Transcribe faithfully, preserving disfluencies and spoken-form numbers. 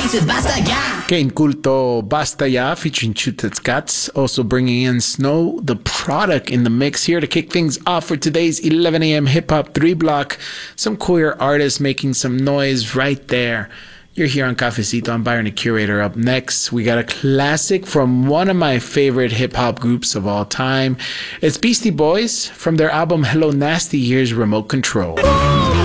This is Basta Ya. Que Inculto Basta Ya featuring Chutet's Cats. Also bringing in Snow the Product in the mix here to kick things off for today's eleven a.m. Hip Hop three block. Some queer artists making some noise right there. You're here on Cafecito. I'm Byron, the curator. Up next, we got a classic from one of my favorite hip-hop groups of all time. It's Beastie Boys from their album Hello Nasty. Here's Remote Control.